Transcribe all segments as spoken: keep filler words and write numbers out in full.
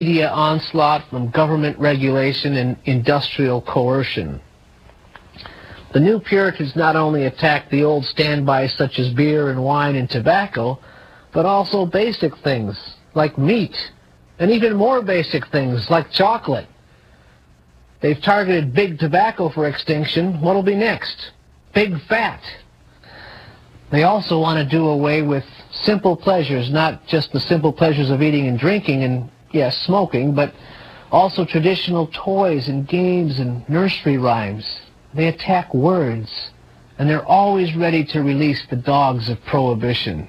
media onslaught, from government regulation and industrial coercion. The new Puritans not only attacked the old standbys such as beer and wine and tobacco, but also basic things like meat, and even more basic things like chocolate. They've targeted big tobacco for extinction. What'll be next? Big fat. They also want to do away with simple pleasures, not just the simple pleasures of eating and drinking and, yes, smoking, but also traditional toys and games and nursery rhymes. They attack words, and they're always ready to release the dogs of prohibition.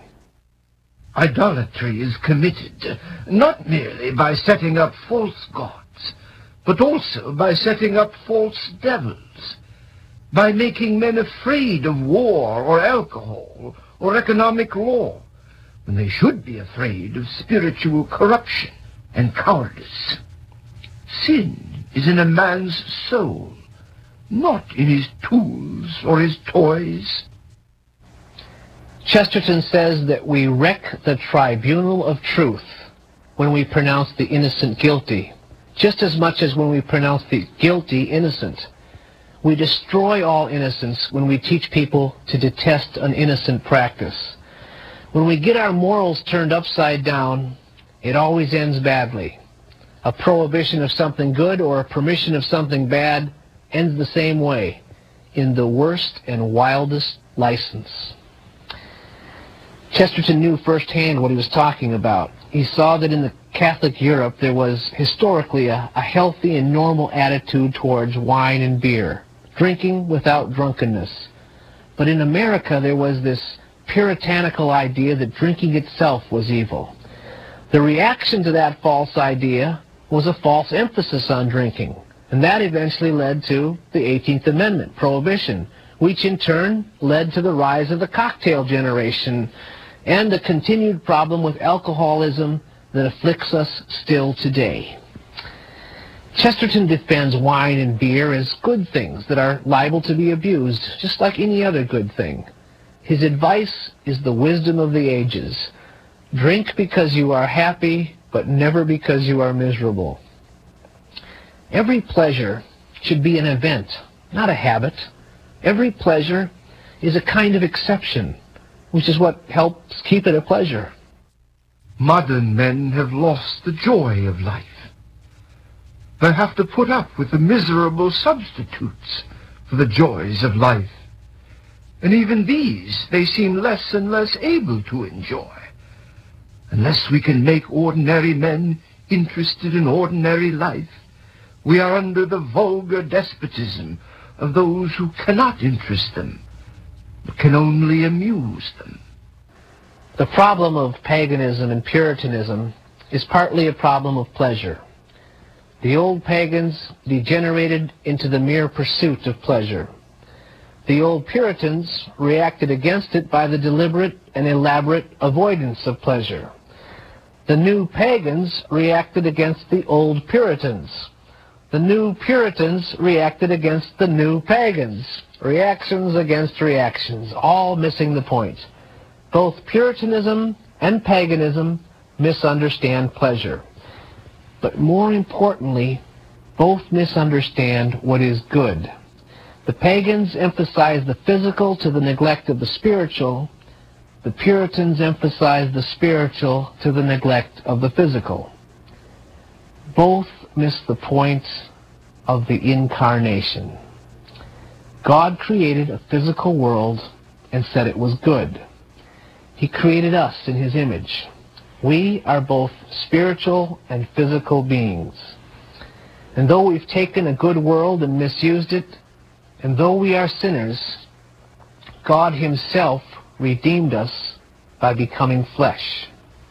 Idolatry is committed not merely by setting up false gods, but also by setting up false devils, by making men afraid of war or alcohol or economic law, when they should be afraid of spiritual corruption and cowardice. Sin is in a man's soul, not in his tools or his toys. Chesterton says that we wreck the tribunal of truth when we pronounce the innocent guilty, just as much as when we pronounce the guilty innocent. We destroy all innocence when we teach people to detest an innocent practice. When we get our morals turned upside down, it always ends badly. A prohibition of something good or a permission of something bad ends the same way, in the worst and wildest license. Chesterton knew firsthand what he was talking about. He saw that in the Catholic Europe there was historically a, a healthy and normal attitude towards wine and beer, drinking without drunkenness. But in America there was this puritanical idea that drinking itself was evil. The reaction to that false idea was a false emphasis on drinking, and that eventually led to the eighteenth Amendment, prohibition, which in turn led to the rise of the cocktail generation and the continued problem with alcoholism that afflicts us still today. Chesterton defends wine and beer as good things that are liable to be abused, just like any other good thing. His advice is the wisdom of the ages. Drink because you are happy, but never because you are miserable. Every pleasure should be an event, not a habit. Every pleasure is a kind of exception, which is what helps keep it a pleasure. Modern men have lost the joy of life. They have to put up with the miserable substitutes for the joys of life. And even these they seem less and less able to enjoy. Unless we can make ordinary men interested in ordinary life, we are under the vulgar despotism of those who cannot interest them, but can only amuse them. The problem of paganism and Puritanism is partly a problem of pleasure. The old pagans degenerated into the mere pursuit of pleasure. The old Puritans reacted against it by the deliberate and elaborate avoidance of pleasure. The new pagans reacted against the old Puritans. The new Puritans reacted against the new pagans. Reactions against reactions, all missing the point. Both Puritanism and paganism misunderstand pleasure. But more importantly, both misunderstand what is good. The pagans emphasize the physical to the neglect of the spiritual. The Puritans emphasize the spiritual to the neglect of the physical. Both miss the point of the incarnation. God created a physical world and said it was good. He created us in His image. We are both spiritual and physical beings. And though we've taken a good world and misused it, and though we are sinners, God Himself redeemed us by becoming flesh.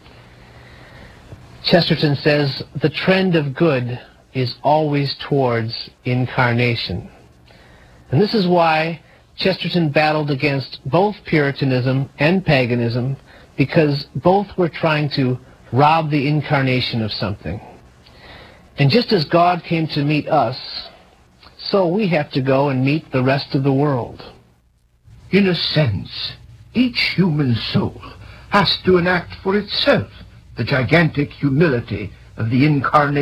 Chesterton says, the trend of good is always towards incarnation. And this is why Chesterton battled against both Puritanism and paganism, because both were trying to rob the incarnation of something. And just as God came to meet us, so we have to go and meet the rest of the world. In a sense, each human soul has to enact for itself the gigantic humility of the incarnation